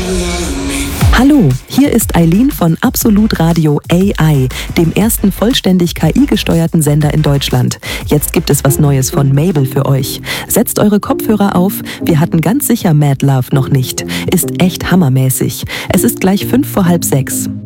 Hallo, hier ist Eileen von Absolut Radio AI, dem ersten vollständig KI-gesteuerten Sender in Deutschland. Jetzt gibt es was Neues von Mabel für euch. Setzt eure Kopfhörer auf, wir hatten ganz sicher Mad Love noch nicht. Ist echt hammermäßig. Es ist gleich 5 vor halb 6.